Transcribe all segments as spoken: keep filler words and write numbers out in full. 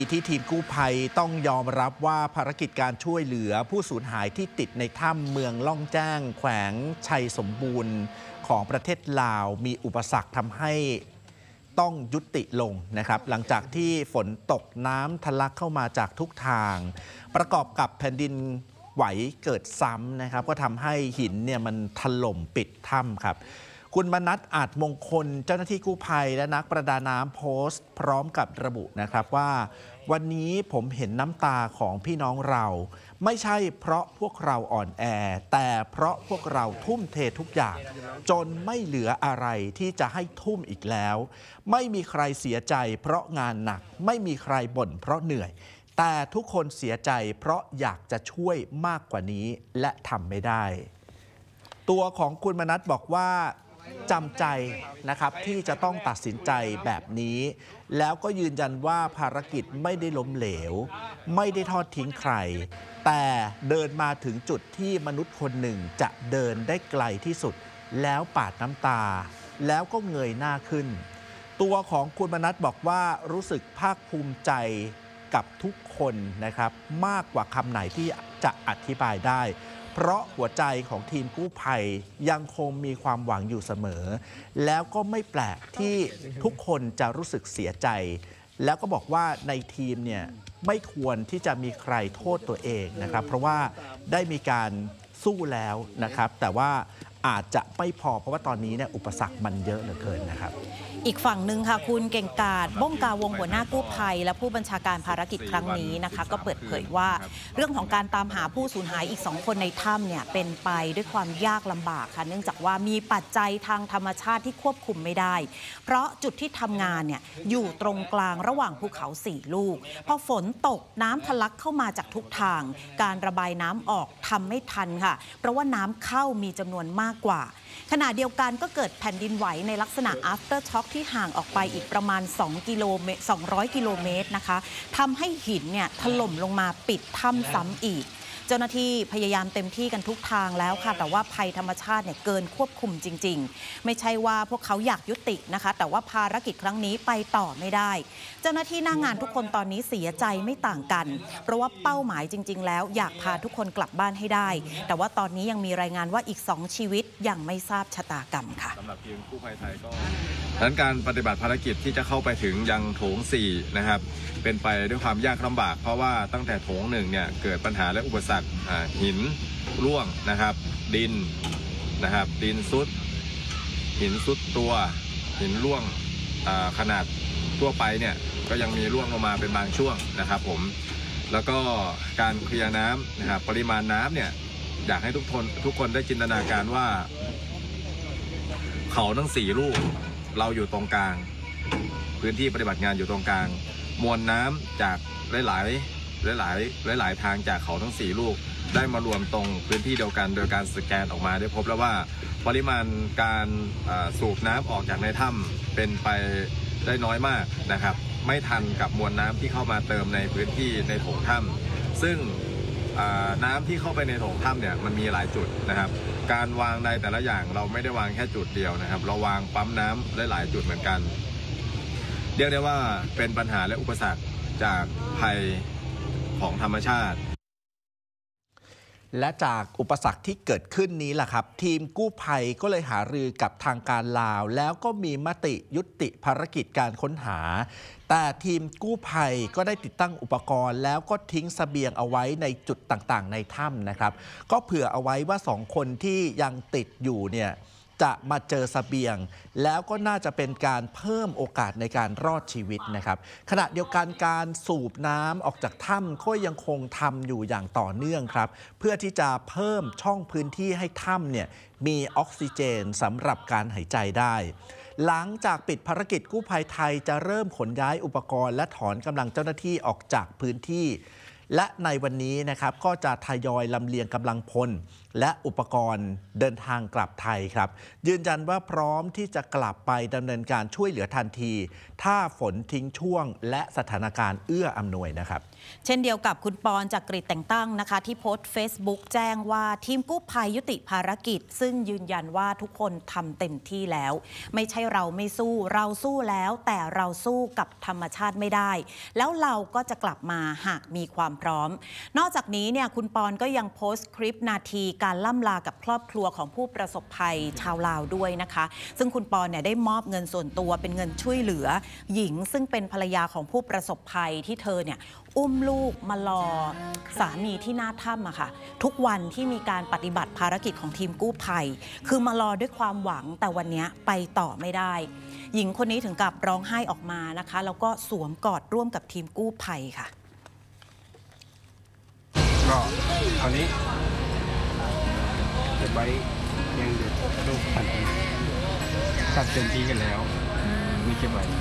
ที่ทีมกู้ภัยต้องยอมรับว่าภารกิจการช่วยเหลือผู้สูญหายที่ติดในถ้ำเมืองล่องแจ้งแขวงชัยสมบูรณ์ของประเทศลาวมีอุปสรรคทำให้ต้องยุติลงนะครับหลังจากที่ฝนตกน้ำทะลักเข้ามาจากทุกทางประกอบกับแผ่นดินไหวเกิดซ้ำนะครับก็ทำให้หินเนี่ยมันถล่มปิดถ้ำครับคุณมนัส อาจมงคลเจ้าหน้าที่กู้ภัยและนักประดาน้ำโพสต์พร้อมกับระบุนะครับว่าวันนี้ผมเห็นน้ำตาของพี่น้องเราไม่ใช่เพราะพวกเราอ่อนแอแต่เพราะพวกเราทุ่มเททุกอย่างจนไม่เหลืออะไรที่จะให้ทุ่มอีกแล้วไม่มีใครเสียใจเพราะงานหนักไม่มีใครบ่นเพราะเหนื่อยแต่ทุกคนเสียใจเพราะอยากจะช่วยมากกว่านี้และทำไม่ได้ตัวของคุณมนัสบอกว่าจำใจนะครับที่จะต้องตัดสินใจแบบนี้แล้วก็ยืนยันว่าภารกิจไม่ได้ล้มเหลวไม่ได้ทอดทิ้งใครแต่เดินมาถึงจุดที่มนุษย์คนหนึ่งจะเดินได้ไกลที่สุดแล้วปาดน้ำตาแล้วก็เงยหน้าขึ้นตัวของคุณมนัสบอกว่ารู้สึกภาคภูมิใจกับทุกคนนะครับมากกว่าคำไหนที่จะอธิบายได้เพราะหัวใจของทีมกู้ภัยยังคงมีความหวังอยู่เสมอแล้วก็ไม่แปลกที่ทุกคนจะรู้สึกเสียใจแล้วก็บอกว่าในทีมเนี่ยไม่ควรที่จะมีใครโทษตัวเองนะครับเพราะว่าได้มีการสู้แล้วนะครับแต่ว่าอาจจะไม่พอเพราะว่าตอนนี้เนี่ยอุปสรรคมันเยอะเหลือเกินนะครับอีกฝั่งหนึ่งค่ะคุณเก่งกาจบ้งกาวงหัวหน้ากู้ภัยและผู้บัญชาการภารกิจครั้งนี้นะคะก็เปิดเผยว่าเรื่องของการตามหาผู้สูญหายอีกสองคนในถ้ำเนี่ยเป็นไปด้วยความยากลำบากค่ะเนื่องจากว่ามีปัจจัยทางธรรมชาติที่ควบคุมไม่ได้เพราะจุดที่ทำงานเนี่ยอยู่ตรงกลางระหว่างภูเขาสี่ลูกพอฝนตกน้ำทะลักเข้ามาจากทุกทางการระบายน้ำออกทำไม่ทันค่ะเพราะว่าน้ำเข้ามีจำนวนมากกว่าขณะเดียวกันก็เกิดแผ่นดินไหวในลักษณะ after shock ที่ห่างออกไปอีกประมาณ2กิโลเมตรสองร้อยกิโลเมตรนะคะทำให้หินเนี่ยถล่มลงมาปิดถ้ำซ้ำอีกเจ้าหน้าที่พยายามเต็มที่กันทุกทางแล้วค่ะแต่ว่าภัยธรรมชาติเนี่ยเกินควบคุมจริงๆไม่ใช่ว่าพวกเขาอยากยุตินะคะแต่ว่าภารกิจครั้งนี้ไปต่อไม่ได้เจ้าหน้าที่หน้างานทุกคนตอนนี้เสียใจไม่ต่างกันเพราะว่าเป้าหมายจริงๆแล้วอยากพาทุกคนกลับบ้านให้ได้แต่ว่าตอนนี้ยังมีรายงานว่าอีกสองชีวิตยังไม่ทราบชะตากรรมค่ะสำหรับทีมกู้ภัยไทยก็ดังนั้นการปฏิบัติภารกิจที่จะเข้าไปถึงยังโถงสี่นะครับเป็นไปด้วยความยากลำบากเพราะว่าตั้งแต่โถงหนึ่งเนี่ยเกิดปัญหาและอุปสรรคหินร่วงนะครับดินนะครับดินซุดหินซุดตัวหินร่วงขนาดทั่วไปเนี่ยก็ยังมีร่วงลงมาเป็นบางช่วงนะครับผมแล้วก็การเคลียร์น้ำนะครับปริมาณน้ำเนี่ยอยากให้ทุกคนทุกคนได้จินตนาการว่าเขาทั้งสี่ลูกเราอยู่ตรงกลางพื้นที่ปฏิบัติงานอยู่ตรงกลางมวลน้ำจากหลายๆหลายๆหลายๆทางจากเขาทั้งสี่ลูกได้มารวมตรงพื้นที่เดียวกันโดยการสแกนออกมาได้พบแล้วว่าปริมาณการสูบน้ำออกจากในถ้ำเป็นไปได้น้อยมากนะครับไม่ทันกับมวลน้ำที่เข้ามาเติมในพื้นที่ในโถงถ้ำซึ่งน้ำที่เข้าไปในโถงถ้ำเนี่ยมันมีหลายจุดนะครับการวางในแต่ละอย่างเราไม่ได้วางแค่จุดเดียวนะครับเราวางปั๊มน้ำได้หลายจุดเหมือนกันเรียกได้ว่าเป็นปัญหาและอุปสรรคจากภัยของธรรมชาติและจากอุปสรรคที่เกิดขึ้นนี้แหละครับทีมกู้ภัยก็เลยหารือกับทางการลาวแล้วก็มีมติยุติภารกิจการค้นหาแต่ทีมกู้ภัยก็ได้ติดตั้งอุปกรณ์แล้วก็ทิ้งเสบียงเอาไว้ในจุดต่างๆในถ้ำนะครับก็เผื่อเอาไว้ว่าสองคนที่ยังติดอยู่เนี่ยจะมาเจอเสบียงแล้วก็น่าจะเป็นการเพิ่มโอกาสในการรอดชีวิตนะครับขณะเดียวกันการสูบน้ำออกจากถ้ำก็ยังคงทำอยู่อย่างต่อเนื่องครับเพื่อที่จะเพิ่มช่องพื้นที่ให้ถ้ำเนี่ยมีออกซิเจนสำหรับการหายใจได้หลังจากปิดภารกิจกู้ภัยไทยจะเริ่มขนย้ายอุปกรณ์และถอนกำลังเจ้าหน้าที่ออกจากพื้นที่และในวันนี้นะครับก็จะทยอยลำเลียงกำลังพลและอุปกรณ์เดินทางกลับไทยครับยืนยันว่าพร้อมที่จะกลับไปดำเนินการช่วยเหลือทันทีถ้าฝนทิ้งช่วงและสถานการณ์เอื้ออำนวยนะครับเช่นเดียวกับคุณปอนจากกรีฑแต่งตั้งนะคะที่โพสต์ Facebook แจ้งว่าทีมกู้ภัยยุติภารกิจซึ่งยืนยันว่าทุกคนทำเต็มที่แล้วไม่ใช่เราไม่สู้เราสู้แล้วแต่เราสู้กับธรรมชาติไม่ได้แล้วเราก็จะกลับมาหากมีความพร้อมนอกจากนี้เนี่ยคุณปอนก็ยังโพสต์คลิปนาทีการล่ำลากับครอบครัวของผู้ประสบภัยชาวลาวด้วยนะคะซึ่งคุณปอนเนี่ยได้มอบเงินส่วนตัวเป็นเงินช่วยเหลือหญิงซึ่งเป็นภรรยาของผู้ประสบภัยที่เธอเนี่ยอุ้มลูกมารอสามีที่หน้าถ้ำอะค่ะทุกวันที่มีการปฏิบัติภารกิจของทีมกู้ภัยคือมารอด้วยความหวังแต่วันนี้ไปต่อไม่ได้หญิงคนนี้ถึงกับร้องไห้ออกมานะคะแล้วก็สวมกอดร่วมกับทีมกู้ภัยค่ะก็ตอนนี้เก็บไว้ยังเด็กลูกตัดตัดเต็มที่กันแล้วมีเก็บไว้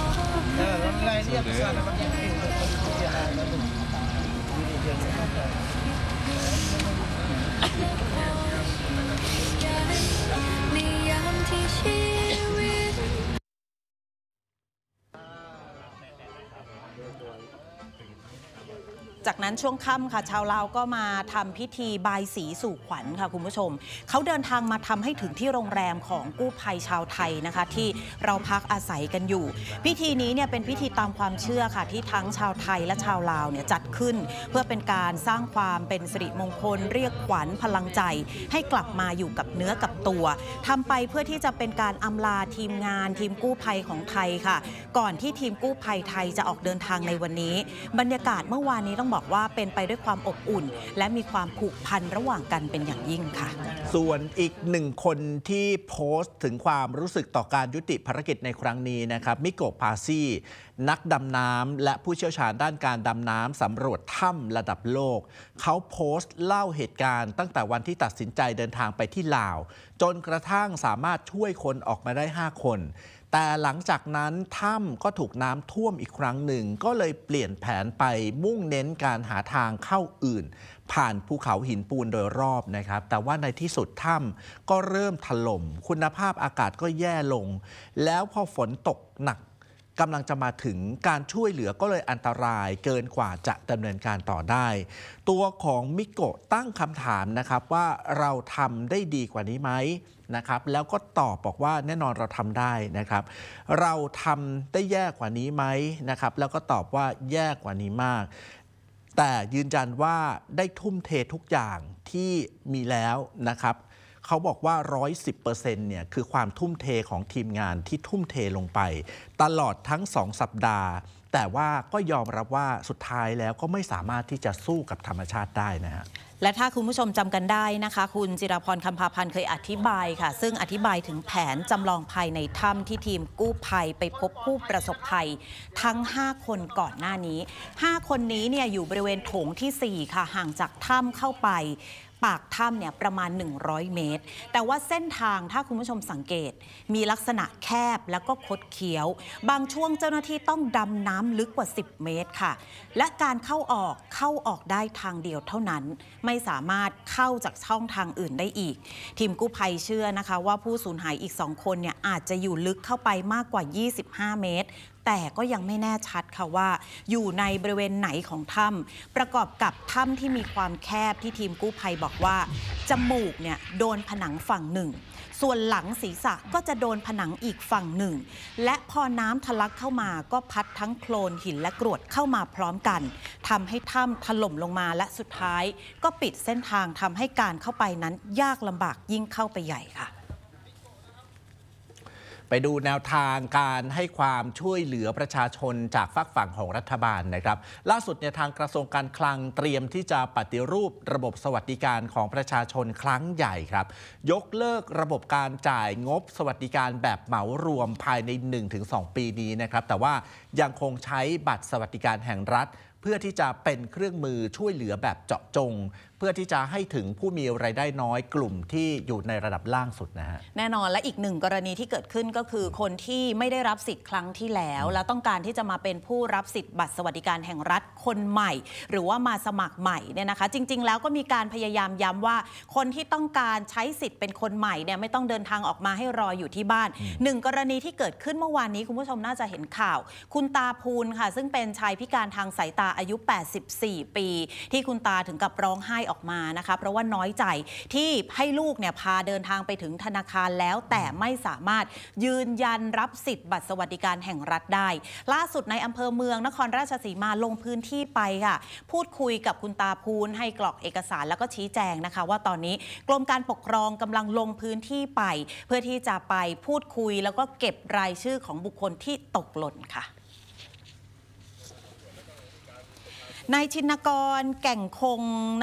จากนั้นช่วงค่ำค่ะชาวลาวก็มาทำพิธีบายสีสู่ขวัญค่ะคุณผู้ชมเขาเดินทางมาทำให้ถึงที่โรงแรมของกู้ภัยชาวไทยนะคะที่เราพักอาศัยกันอยู่พิธีนี้เนี่ยเป็นพิธีตามความเชื่อค่ะที่ทั้งชาวไทยและชาวลาวเนี่ยจัดขึ้นเพื่อเป็นการสร้างความเป็นสิริมงคลเรียกขวัญพลังใจให้กลับมาอยู่กับเนื้อกับตัวทำไปเพื่อที่จะเป็นการอำลาทีมงานทีมกู้ภัยของไทยค่ะก่อนที่ทีมกู้ภัยไทยจะออกเดินทางในวันนี้บรรยากาศเมื่อวานนี้ต้องบอกว่าเป็นไปด้วยความอบอุ่นและมีความผูกพันระหว่างกันเป็นอย่างยิ่งค่ะส่วนอีกหนึ่งคนที่โพสต์ถึงความรู้สึกต่อการยุติภารกิจในครั้งนี้นะครับมิโกะพาซี่นักดำน้ำและผู้เชี่ยวชาญด้านการดำน้ำสำรวจถ้ำระดับโลกเขาโพสต์เล่าเหตุการณ์ตั้งแต่วันที่ตัดสินใจเดินทางไปที่ลาวจนกระทั่งสามารถช่วยคนออกมาได้ห้าคนแต่หลังจากนั้นถ้ำก็ถูกน้ำท่วมอีกครั้งหนึ่งก็เลยเปลี่ยนแผนไปมุ่งเน้นการหาทางเข้าอื่นผ่านภูเขาหินปูนโดยรอบนะครับแต่ว่าในที่สุดถ้ำก็เริ่มถล่มคุณภาพอากาศก็แย่ลงแล้วพอฝนตกหนักกำลังจะมาถึงการช่วยเหลือก็เลยอันตรายเกินกว่าจะดำเนินการต่อได้ตัวของมิโกะตั้งคำถามนะครับว่าเราทำได้ดีกว่านี้ไหมนะครับแล้วก็ตอบบอกว่าแน่นอนเราทำได้นะครับเราทำได้แย่กว่านี้ไหมนะครับแล้วก็ตอบว่าแย่กว่านี้มากแต่ยืนยันว่าได้ทุ่มเททุกอย่างที่มีแล้วนะครับเขาบอกว่า ร้อยสิบเปอร์เซ็นต์ เนี่ยคือความทุ่มเทของทีมงานที่ทุ่มเทลงไปตลอดทั้งสองสัปดาห์แต่ว่าก็ยอมรับว่าสุดท้ายแล้วก็ไม่สามารถที่จะสู้กับธรรมชาติได้นะฮะและถ้าคุณผู้ชมจำกันได้นะคะคุณจิราพรคำพาพันธ์เคยอธิบายค่ะซึ่งอธิบายถึงแผนจำลองภายในถ้ำที่ทีมกู้ภัยไปพบผู้ประสบภัยทั้งห้าคนก่อนหน้านี้ห้าคนนี้เนี่ยอยู่บริเวณโถงที่สี่ค่ะห่างจากถ้ำเข้าไปปากถ้ำเนี่ยประมาณหนึ่งร้อยเมตรแต่ว่าเส้นทางถ้าคุณผู้ชมสังเกตมีลักษณะแคบแล้วก็คดเคี้ยวบางช่วงเจ้าหน้าที่ต้องดำน้ำลึกกว่าสิบเมตรค่ะและการเข้าออกเข้าออกได้ทางเดียวเท่านั้นไม่สามารถเข้าจากช่องทางอื่นได้อีกทีมกู้ภัยเชื่อนะคะว่าผู้สูญหายอีกสองคนเนี่ยอาจจะอยู่ลึกเข้าไปมากกว่ายี่สิบห้าเมตรแต่ก็ยังไม่แน่ชัดค่ะว่าอยู่ในบริเวณไหนของถ้ำประกอบกับถ้ำที่มีความแคบที่ทีมกู้ภัยบอกว่าจมูกเนี่ยโดนผนังฝั่งหนึ่งส่วนหลังศีรษะก็จะโดนผนังอีกฝั่งหนึ่งและพอน้ำทะลักเข้ามาก็พัดทั้งโคลนหินและกรวดเข้ามาพร้อมกันทำให้ถ้ำถล่มลงมาและสุดท้ายก็ปิดเส้นทางทำให้การเข้าไปนั้นยากลำบากยิ่งเข้าไปใหญ่ค่ะไปดูแนวทางการให้ความช่วยเหลือประชาชนจากฝากฝั่งของรัฐบาลนะครับล่าสุดเนี่ยทางกระทรวงการคลังเตรียมที่จะปฏิรูประบบสวัสดิการของประชาชนครั้งใหญ่ครับยกเลิกระบบการจ่ายงบสวัสดิการแบบเหมารวมภายใน หนึ่งถึงสอง ปีนี้นะครับแต่ว่ายังคงใช้บัตรสวัสดิการแห่งรัฐเพื่อที่จะเป็นเครื่องมือช่วยเหลือแบบเจาะจง เพื่อที่จะให้ถึงผู้มีรายได้น้อยกลุ่มที่อยู่ในระดับล่างสุดนะฮะแน่นอนและอีกหนึ่งกรณีที่เกิดขึ้นก็คือคนที่ไม่ได้รับสิทธิ์ครั้งที่แล้ว แล้วต้องการที่จะมาเป็นผู้รับสิทธิ์บัตรสวัสดิการแห่งรัฐคนใหม่ หรือว่ามาสมัครใหม่เนี่ยนะคะจริงๆแล้วก็มีการพยายามย้ำว่าคนที่ต้องการใช้สิทธิ์เป็นคนใหม่เนี่ยไม่ต้องเดินทางออกมาให้รออยู่ที่บ้านหนึ่งกรณีที่เกิดขึ้นเมื่อวานนี้คุณผู้ชมน่าจะเห็นข่าวคุณตาภูลค่ะซึ่งเป็นชายพิการทางสายตาอายุแปดสิบสี่ปีที่คุณตาถึงกับร้องไห้ออกมานะคะเพราะว่าน้อยใจที่ให้ลูกเนี่ยพาเดินทางไปถึงธนาคารแล้วแต่ไม่สามารถยืนยันรับสิทธิ์บัตรสวัสดิการแห่งรัฐได้ล่าสุดในอำเภอเมืองนครราชสีมาลงพื้นที่ไปค่ะพูดคุยกับคุณตาภูลให้กรอกเอกสารแล้วก็ชี้แจงนะคะว่าตอนนี้กรมการปกครองกำลังลงพื้นที่ไปเพื่อที่จะไปพูดคุยแล้วก็เก็บรายชื่อของบุคคลที่ตกหล่นค่ะนายชินกรแก่งคง